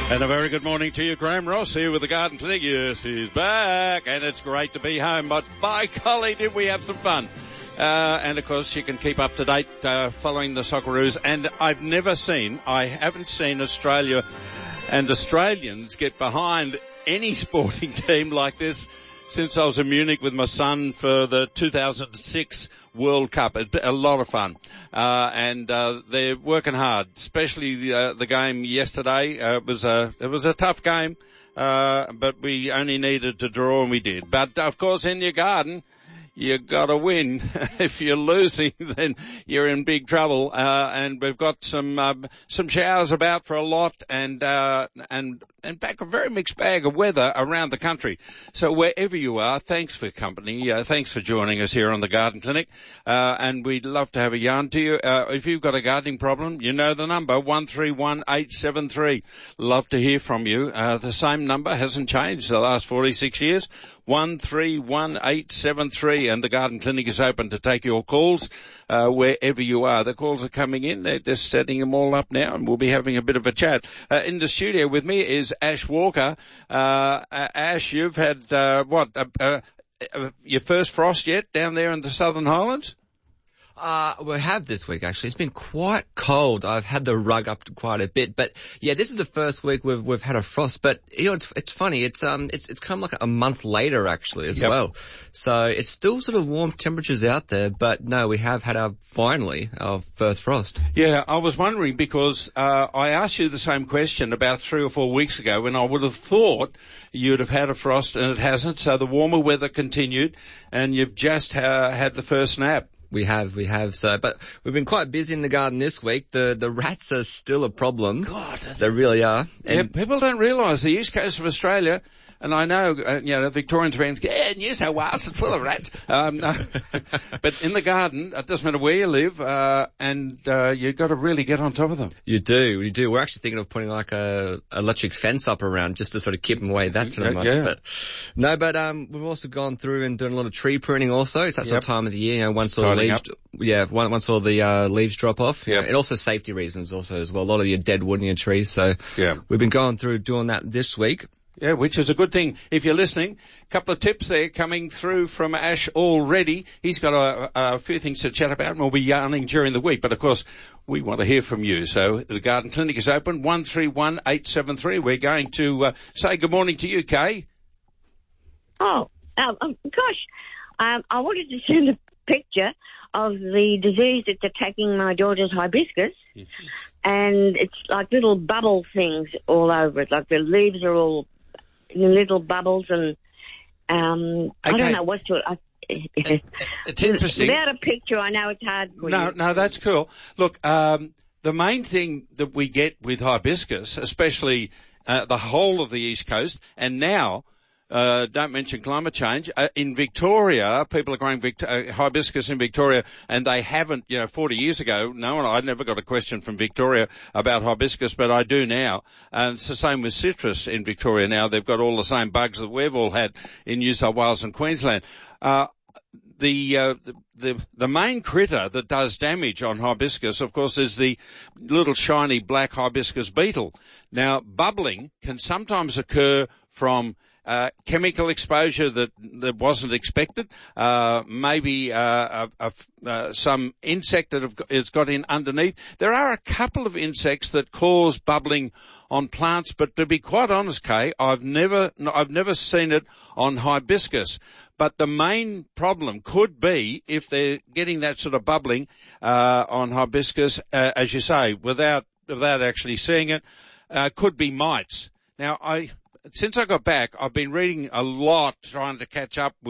And a very good morning to you, Graham Ross here with the Garden Clinic. Yes, he's back, and it's great to be home. But by golly, did we have some fun. And of course, you can keep up to date following the Socceroos. And I haven't seen Australia and Australians get behind any sporting team like this since I was in Munich with my son for the 2006 World Cup. It's a lot of fun. And they're working hard, especially the game yesterday. It was a tough game, but we only needed to draw, and we did. But of course, in your garden, you got to win. If you're losing, then you're in big trouble. And we've got some showers about for a lot, and in fact, a very mixed bag of weather around the country. So wherever you are, thanks for company. Thanks for joining us here on the Garden Clinic. And we'd love to have a yarn to you. If you've got a gardening problem, you know the number, 131873. Love to hear from you. The same number hasn't changed the last 46 years. 131873, and the Garden Clinic is open to take your calls wherever you are. The calls are coming in. They're just setting them all up now, and we'll be having a bit of a chat. In the studio with me is Ash Walker. Ash, you've had your first frost yet down there in the Southern Highlands? We have this week, actually. It's been quite cold. I've had the rug up quite a bit, but yeah, this is the first week we've had a frost. But you know, it's funny. It's come like a month later, actually, as well. So it's still sort of warm temperatures out there, but no, we have had our first frost. Yeah, I was wondering because I asked you the same question about 3 or 4 weeks ago, when I would have thought you'd have had a frost, and it hasn't. So the warmer weather continued, and you've just had the first snap. We have. So, but we've been quite busy in the garden this week. The rats are still a problem. God, they really are. And people don't realise the east coast of Australia. And I know, the Victorian fans go, New South Wales is full of rats. No. But in the garden, it doesn't matter where you live, and you've got to really get on top of them. You do. We're actually thinking of putting like a electric fence up around just to sort of keep them away that sort of much. Yeah. But we've also gone through and doing a lot of tree pruning also. It's that sort of time of the year, once all the leaves drop off. Yep. And also safety reasons also as well. A lot of your dead wood in your trees. So we've been going through doing that this week. Yeah, which is a good thing. If you're listening, a couple of tips there coming through from Ash already. He's got a few things to chat about, and we'll be yarning during the week. But, of course, we want to hear from you. So the Garden Clinic is open, 131873. We're going to say good morning to you, Kay. I wanted to send a picture of the disease that's attacking my daughter's hibiscus. And it's like little bubble things all over it. Like the leaves are all little bubbles, and I don't know what to... It's interesting. Without a picture, I know it's hard for you. No, that's cool. Look, the main thing that we get with hibiscus, especially the whole of the East Coast, and now... don't mention climate change. In Victoria, people are growing hibiscus in Victoria, and they haven't, 40 years ago, I never got a question from Victoria about hibiscus, but I do now. And it's the same with citrus in Victoria now. They've got all the same bugs that we've all had in New South Wales and Queensland. The main critter that does damage on hibiscus, of course, is the little shiny black hibiscus beetle. Now, bubbling can sometimes occur from chemical exposure that wasn't expected, maybe some insect that has got in underneath. There are a couple of insects that cause bubbling on plants, but to be quite honest, Kay, I've never seen it on hibiscus. But the main problem could be, if they're getting that sort of bubbling on hibiscus, as you say, without actually seeing it, could be mites. Now, since I got back, I've been reading a lot, trying to catch up with